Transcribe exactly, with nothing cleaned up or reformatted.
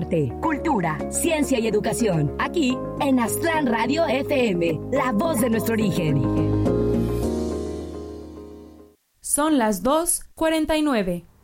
arte, cultura, ciencia y educación. Aquí en Aztlán Radio F M, la voz de nuestro origen. Son las dos cuarenta y nueve.